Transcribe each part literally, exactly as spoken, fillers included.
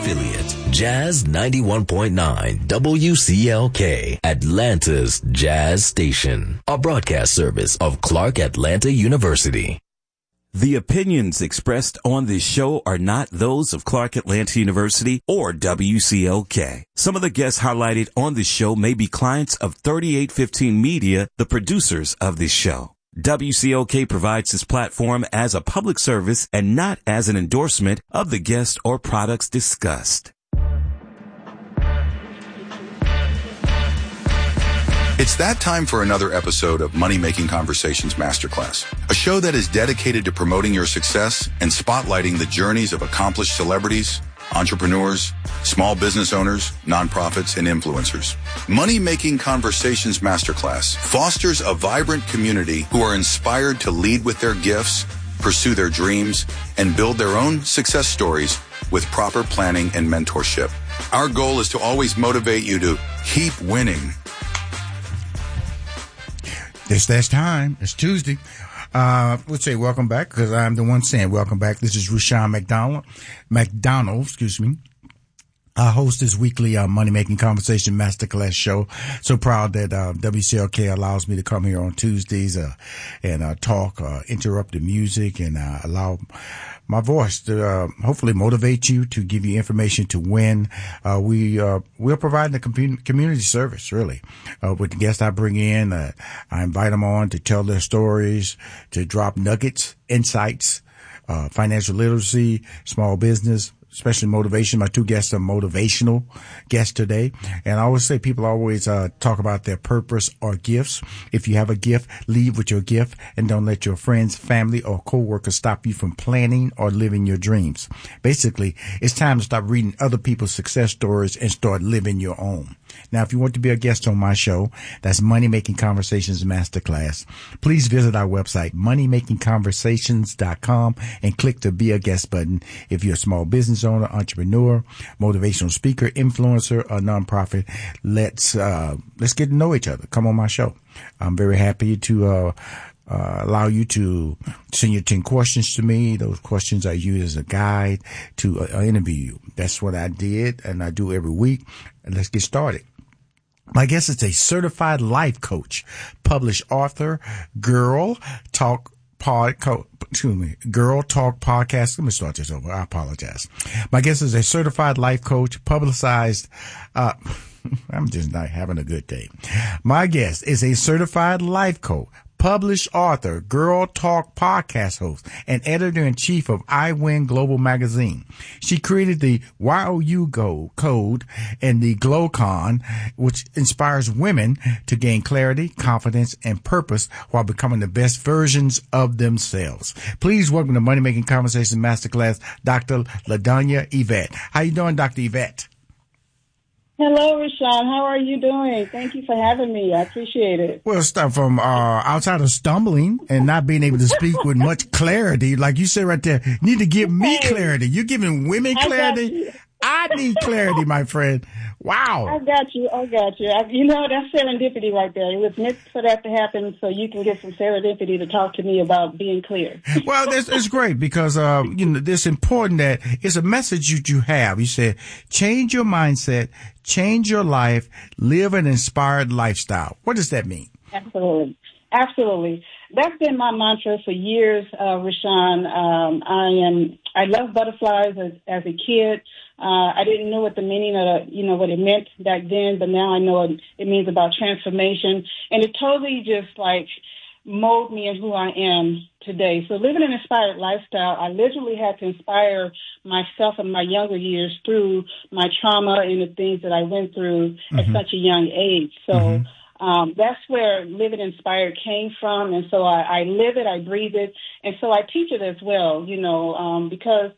affiliate, Jazz ninety-one point nine W C L K, Atlanta's Jazz Station, a broadcast service of Clark Atlanta University. The opinions expressed on this show are not those of Clark Atlanta University or W C L K. Some of the guests highlighted on this show may be clients of thirty-eight fifteen Media, the producers of this show. W C L K provides this platform as a public service and not as an endorsement of the guest or products discussed. It's that time for another episode of Money Making Conversations Masterclass, a show that is dedicated to promoting your success and spotlighting the journeys of accomplished celebrities, entrepreneurs, small business owners, nonprofits, and influencers. Money Making Conversations Masterclass fosters a vibrant community who are inspired to lead with their gifts, pursue their dreams, and build their own success stories with proper planning and mentorship. Our goal is to always motivate you to keep winning. It's that time. It's Tuesday. Uh, let's say welcome back because I'm the one saying welcome back. This is Rushion McDonald, McDonald, excuse me. I host this weekly uh, Money Making Conversation Masterclass show. So proud that uh, W C L K allows me to come here on Tuesdays uh, and uh, talk, uh, interrupt the music, and uh, allow my voice to uh, hopefully motivate you, to give you information to win. Uh, we uh, we're providing a com- community service, really. Uh, with the guests I bring in, uh, I invite them on to tell their stories, to drop nuggets, insights, uh, financial literacy, small business, especially motivation. My two guests are motivational guests today. And I always say people always uh, talk about their purpose or gifts. If you have a gift, lead with your gift and don't let your friends, family, or coworkers stop you from planning or living your dreams. Basically, it's time to stop reading other people's success stories and start living your own. Now, if you want to be a guest on my show, that's Money Making Conversations Masterclass, please visit our website, money making conversations dot com, and click the Be a Guest button. If you're a small business owner, entrepreneur, motivational speaker, influencer, or nonprofit, let's uh, let's get to know each other. Come on my show. I'm very happy to uh, uh, allow you to send your ten questions to me. Those questions I use as a guide to uh, interview you. That's what I did, and I do every week. And let's get started. My guest is a certified life coach, published author, Girl Talk Pod, co, excuse me, Girl Talk Podcast. Let me start this over. I apologize. My guest is a certified life coach, publicized, uh, I'm just not having a good day. My guest is a certified life coach, published author, Girl Talk podcast host, and editor-in-chief of I Win Global Magazine. She created the Y O U Go Code and the GlowCon, which inspires women to gain clarity, confidence, and purpose while becoming the best versions of themselves. Please welcome to Money Making Conversation Masterclass, Doctor LaDonya Yvette. How you doing, Doctor Yvette? Hello, Rushion. How are you doing? Thank you for having me. I appreciate it. Well, stuff from uh, outside of stumbling and not being able to speak with much clarity, like you said right there, you need to give me clarity. You're giving women clarity. I need clarity, my friend. Wow. I got you. I got you. I, you know, that's serendipity right there. It was meant for that to happen so you can get some serendipity to talk to me about being clear. Well, that's, it's great because, uh, you know, it's important that it's a message that you have. You said, change your mindset, change your life, live an inspired lifestyle. What does that mean? Absolutely. Absolutely. That's been my mantra for years, uh, Rushion. Um, I am, I love butterflies as, as a kid. Uh, I didn't know what the meaning of, the, you know, what it meant back then, but now I know it, it means about transformation. And it totally just like mold me in who I am today. So living an inspired lifestyle, I literally had to inspire myself in my younger years through my trauma and the things that I went through mm-hmm. at such a young age. So, mm-hmm. um, that's where living inspired came from. And so I, I live it, I breathe it. And so I teach it as well, you know, um, because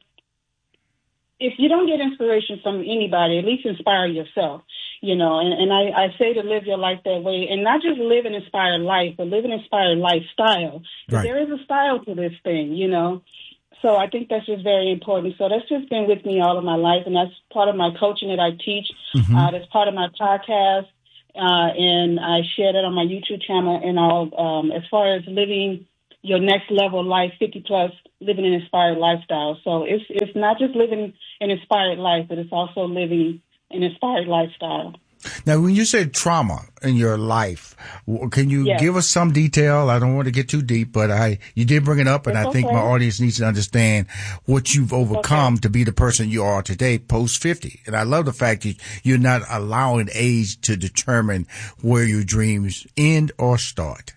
if you don't get inspiration from anybody, at least inspire yourself, you know, and, and I, I say to live your life that way and not just live an inspired life, but live an inspired lifestyle. Right. There is a style to this thing, you know. So I think that's just very important. So that's just been with me all of my life, and that's part of my coaching that I teach. Mm-hmm. Uh, that's part of my podcast, uh, and I share that on my YouTube channel and all. Um, as far as living your next level life, fifty plus, living an inspired lifestyle. So it's it's not just living an inspired life, but it's also living an inspired lifestyle. Now, when you said trauma in your life, can you Yes. give us some detail? I don't want to get too deep, but I you did bring it up, and It's I think okay. my audience needs to understand what you've overcome Okay. to be the person you are today, post fifty. And I love the fact that you're not allowing age to determine where your dreams end or start.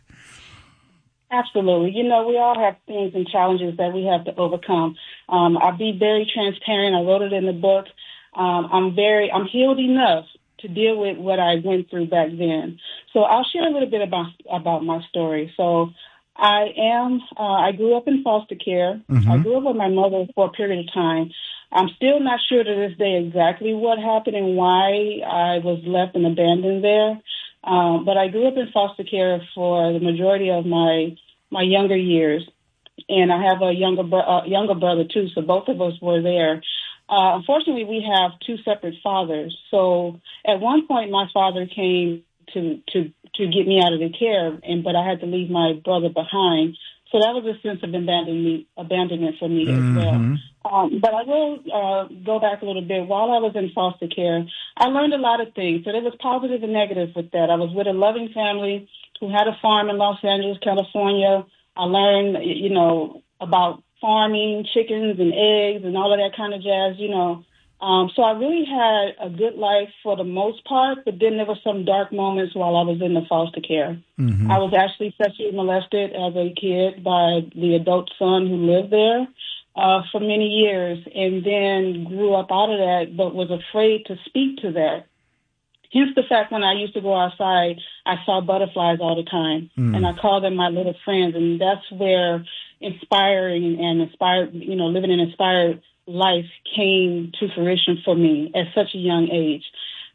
Absolutely. You know, we all have things and challenges that we have to overcome. Um, I'll be very transparent. I wrote it in the book. Um, I'm very, I'm healed enough to deal with what I went through back then. So I'll share a little bit about, about my story. So I am, uh, I grew up in foster care. Mm-hmm. I grew up with my mother for a period of time. I'm still not sure to this day exactly what happened and why I was left and abandoned there. Um, but I grew up in foster care for the majority of my my younger years, and I have a younger bro- uh, younger brother too. So both of us were there. Uh, unfortunately, we have two separate fathers. So at one point, my father came to to to get me out of the care, and but I had to leave my brother behind. So that was a sense of abandonment abandonment for me Mm-hmm. as well. Um, but I will uh, go back a little bit. While I was in foster care, I learned a lot of things. So there was positive and negative with that. I was with a loving family who had a farm in Los Angeles, California. I learned, you know, about farming, chickens and eggs and all of that kind of jazz, you know. Um, so I really had a good life for the most part, but then there were some dark moments while I was in the foster care. Mm-hmm. I was actually sexually molested as a kid by the adult son who lived there uh, for many years, and then grew up out of that, but was afraid to speak to that. Hence the fact when I used to go outside, I saw butterflies all the time, Mm. and I called them my little friends, and that's where inspiring and inspired, you know, living an inspired life came to fruition for me at such a young age.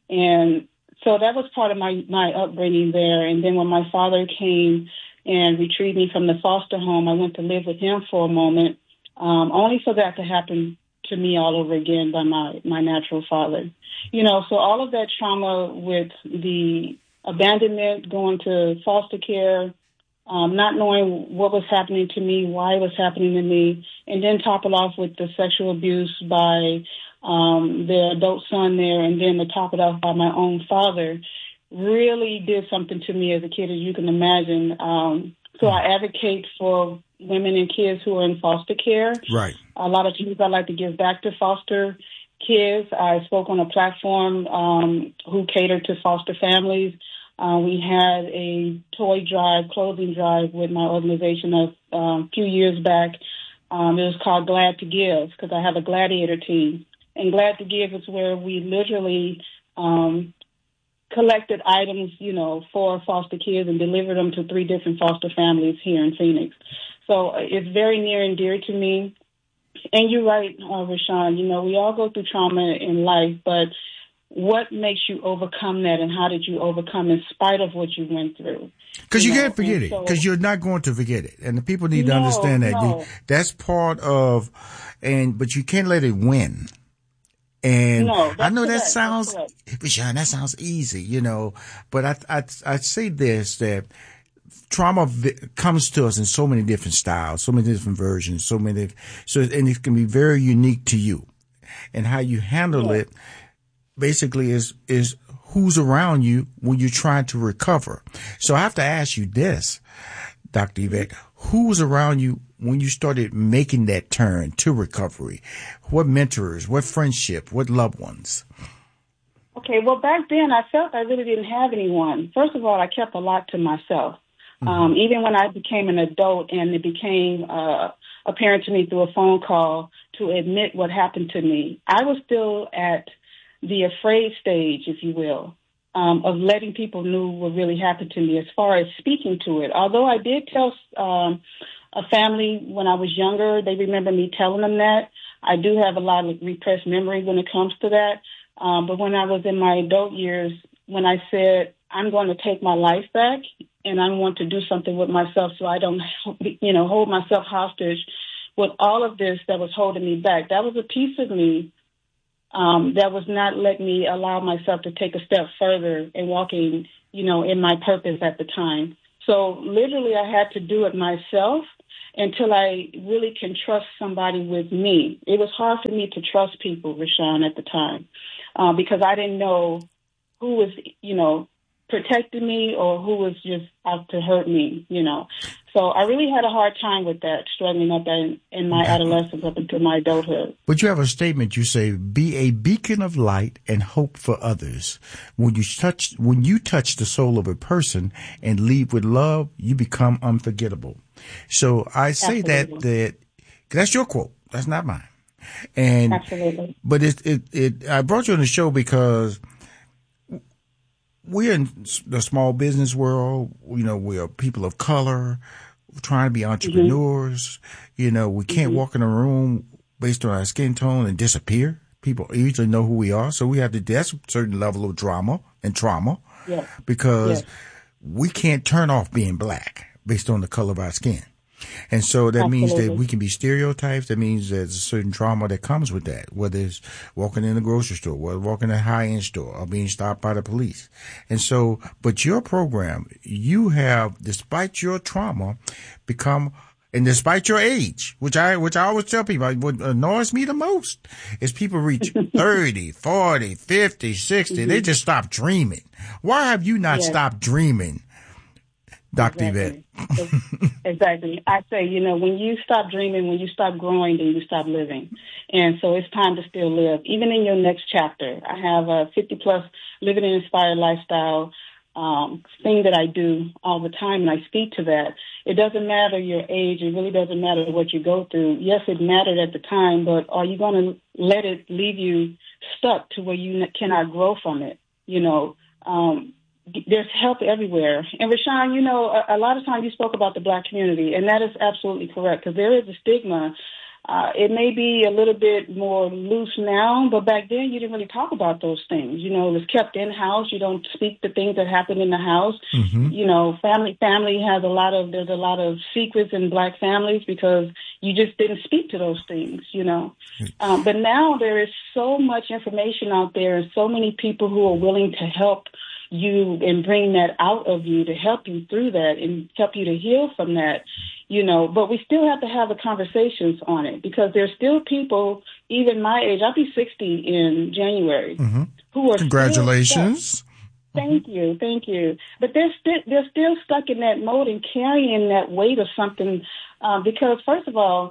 And so that was part of my, my upbringing there. And then when my father came and retrieved me from the foster home, I went to live with him for a moment, um, only for that to happen to me all over again by my, my natural father. You know, so all of that trauma with the abandonment, going to foster care, um, not knowing what was happening to me, why it was happening to me, and then top it off with the sexual abuse by um, the adult son there, and then to top it off by my own father, really did something to me as a kid, as you can imagine. Um, so I advocate for women and kids who are in foster care. Right. A lot of times I like to give back to foster kids. I spoke on a platform um, who catered to foster families. Uh, we had a toy drive, clothing drive with my organization a um, few years back. Um, it was called Glad to Give because I have a gladiator team. And Glad to Give is where we literally um, collected items, you know, for foster kids and delivered them to three different foster families here in Phoenix. So uh, it's very near and dear to me. And you're right, uh, Rashawn, you know, we all go through trauma in life, but what makes you overcome that, and how did you overcome in spite of what you went through? Because you, you know, can't forget it, so, because you're not going to forget it. And the people need to No, understand that. no. You, that's part of, and but you can't let it win. And No, that's I know that correct, that's sounds, correct. Rashawn, that sounds easy, you know, but I, I, I say this, that trauma vi- comes to us in so many different styles, so many different versions, so many, so, and it can be very unique to you. And how you handle Yeah. it basically is, is who's around you when you're trying to recover. So I have to ask you this, Doctor Yvette, who was around you when you started making that turn to recovery? What mentors, what friendship, what loved ones? Okay, well, back then I felt I really didn't have anyone. First of all, I kept a lot to myself. Mm-hmm. Um, even when I became an adult and it became uh, apparent to me through a phone call to admit what happened to me, I was still at the afraid stage, if you will, um, of letting people know what really happened to me as far as speaking to it. Although I did tell um, a family when I was younger, they remember me telling them that. I do have a lot of repressed memory when it comes to that. Um, but when I was in my adult years, when I said, I'm going to take my life back and I want to do something with myself so I don't, you know, hold myself hostage with all of this that was holding me back. That was a piece of me um, that was not letting me allow myself to take a step further and walking, you know, in my purpose at the time. So literally I had to do it myself. until I really can trust somebody with me. It was hard for me to trust people, Rashawn, at the time, uh, because I didn't know who was, you know, protecting me or who was just out to hurt me, you know. So I really had a hard time with that, struggling up in, in my adolescence up into my adulthood. But you have a statement. You say, "Be a beacon of light and hope for others." When you touch, when you touch the soul of a person and leave with love, you become unforgettable. So I say Absolutely. that that that's your quote. That's not mine. And Absolutely. but it it it. I brought you on the show because we're in the small business world. You know, we are people of color. We're trying to be entrepreneurs. Mm-hmm. You know, we can't mm-hmm. walk in a room based on our skin tone and disappear. People usually know who we are. So we have to, that's a certain level of drama and trauma yes. because yes. we can't turn off being black based on the color of our skin. And so that Absolutely. means that we can be stereotypes. That means there's a certain trauma that comes with that, whether it's walking in a grocery store, whether walking in a high-end store, or being stopped by the police. And so, but your program, you have, despite your trauma, become, and despite your age, which I, which I always tell people, what annoys me the most is people reach thirty, forty, fifty, sixty, mm-hmm. they just stop dreaming. Why have you not yes. stopped dreaming, Doctor Exactly. Yvette? Exactly. I say, you know, when you stop dreaming, when you stop growing, then you stop living. And so it's time to still live, even in your next chapter. I have a fifty plus living an inspired lifestyle um, thing that I do all the time, and I speak to that. It doesn't matter your age. It really doesn't matter what you go through. Yes, it mattered at the time, but are you going to let it leave you stuck to where you cannot grow from it? You know, um, there's help everywhere. And Rashawn, you know, a, a lot of times you spoke about the black community, and that is absolutely correct because there is a stigma. Uh, it may be a little bit more loose now, but back then you didn't really talk about those things. You know, it was kept in-house. You don't speak the things that happen in the house. Mm-hmm. You know, family family has a lot of, there's a lot of secrets in black families because you just didn't speak to those things, you know. Um, but now there is so much information out there and so many people who are willing to help you and bring that out of you to help you through that and help you to heal from that, you know, but we still have to have the conversations on it because there's still people, even my age, I'll be sixty in January, mm-hmm. who are Congratulations. Thank mm-hmm. you. Thank you. But they're still, they're still stuck in that mode and carrying that weight of something uh, because, first of all,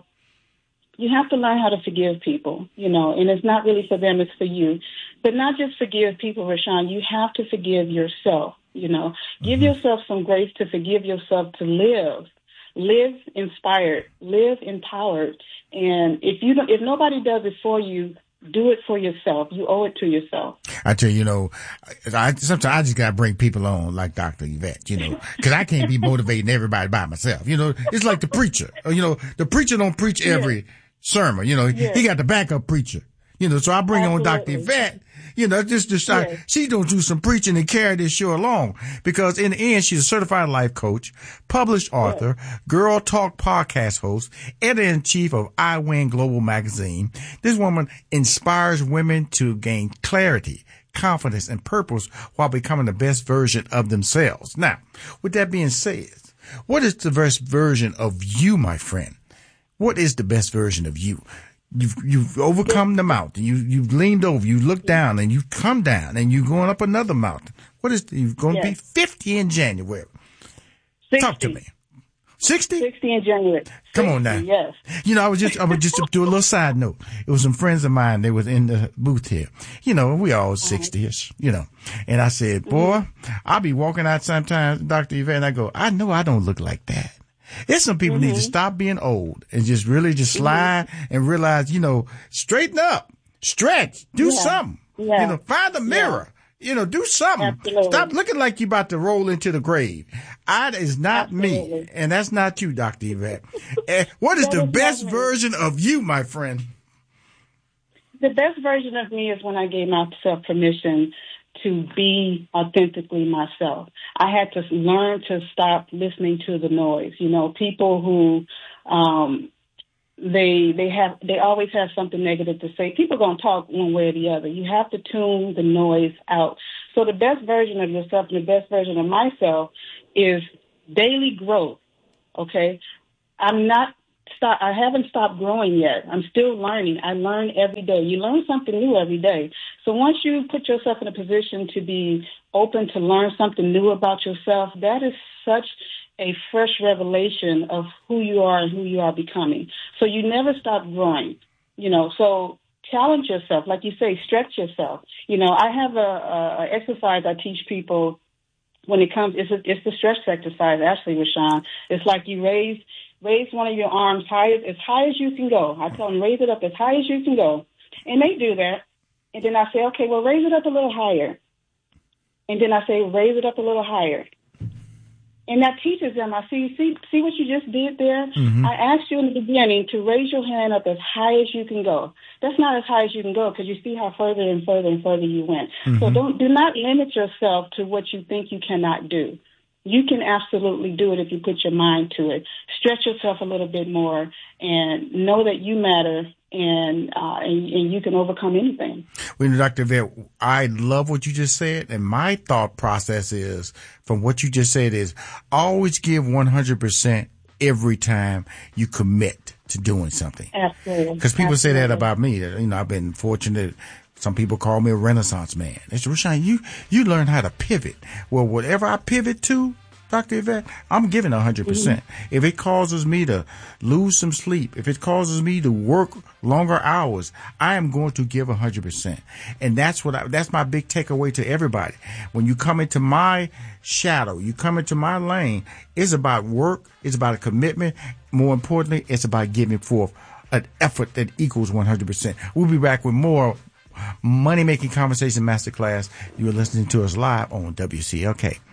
you have to learn how to forgive people, you know, and it's not really for them, it's for you. But not just forgive people, Rashawn, you have to forgive yourself, you know. Mm-hmm. Give yourself some grace to forgive yourself to live. Live inspired, live empowered. And if you don't, if nobody does it for you, do it for yourself. You owe it to yourself. I tell you, you know, I, sometimes I just got to bring people on like Doctor Yvette, you know, because I can't be motivating everybody by myself. You know, it's like the preacher. You know, the preacher don't preach every yeah. sermon. You know, yeah. he got the backup preacher. You know, so I bring Absolutely. on Doctor Yvette, you know, just to start, yes. she don't do some preaching and carry this show along because in the end, she's a certified life coach, published author, yes. Girl Talk podcast host, editor-in-chief of I Win Global magazine. This woman inspires women to gain clarity, confidence, and purpose while becoming the best version of themselves. Now, with that being said, what is the best version of you, my friend? What is the best version of you? You've, you've overcome the mountain. You, you've leaned over, you look down and you come down and you're going up another mountain. What is, you're going yes. to be fifty in January. sixty. Talk to me. sixty? sixty in January. Come sixty, on now. Yes. You know, I was just, I was just do a little side note. It was some friends of mine. They was in the booth here. You know, we all sixty-ish, you know. And I said, boy, mm-hmm. I'll be walking out sometimes, Doctor Yvette, and I go, I know I don't look like that. There's some people mm-hmm. need to stop being old and just really just slide mm-hmm. and realize, you know, straighten up, stretch, do yeah. something, yeah. you know, find the mirror, yeah. you know, do something. Absolutely. Stop looking like you're about to roll into the grave. I is not Absolutely. me. And that's not you, Doctor Yvette. uh, what is the is best version of you, my friend? The best version of me is when I gave myself permission to be authentically myself. I had to learn to stop listening to the noise. You know, people who, um, they, they have, they always have something negative to say. People are going to talk one way or the other. You have to tune the noise out. So the best version of yourself and the best version of myself is daily growth. Okay. I'm not stop. I haven't stopped growing yet. I'm still learning. I learn every day. You learn something new every day. So once you put yourself in a position to be open to learn something new about yourself, that is such a fresh revelation of who you are and who you are becoming. So you never stop growing, you know, so challenge yourself. Like you say, stretch yourself. You know, I have a, a, a exercise I teach people when it comes, it's a, it's the stretch exercise, actually, Rashawn. It's like you raise, raise one of your arms high as, as high as you can go. I tell them, raise it up as high as you can go. And they do that. And then I say, okay, well, raise it up a little higher. And then I say, raise it up a little higher. And that teaches them, I see, see, see what you just did there? Mm-hmm. I asked you in the beginning to raise your hand up as high as you can go. That's not as high as you can go because you see how further and further and further you went. Mm-hmm. So don't, do not limit yourself to what you think you cannot do. You can absolutely do it if you put your mind to it. Stretch yourself a little bit more and know that you matter and, uh, and, and you can overcome anything. Well, Doctor Yvette, I love what you just said. And my thought process is, from what you just said, is always give one hundred percent every time you commit to doing something. Absolutely. Because people Absolutely. say that about me. You know, I've been fortunate. Some people call me a Renaissance man. They say, Rashawn, you, you learn how to pivot. Well, whatever I pivot to, Doctor Yvette, I'm giving one hundred percent. Mm-hmm. If it causes me to lose some sleep, if it causes me to work longer hours, I am going to give one hundred percent. And that's what I, that's my big takeaway to everybody. When you come into my shadow, you come into my lane, it's about work, it's about a commitment. More importantly, it's about giving forth an effort that equals one hundred percent. We'll be back with more Money Making Conversation Masterclass. You are listening to us live on W C L K.